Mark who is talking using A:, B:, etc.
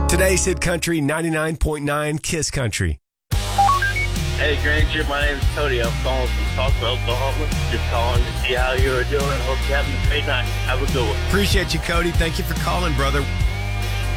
A: Today's Hit Country 99.9 Kiss Country.
B: Hey, Granger, my name is Cody. I'm calling from Talksville, Oklahoma. Just calling to see how you are doing. Hope you're having a great night. Have a good one.
A: Appreciate you, Cody. Thank you for calling, brother.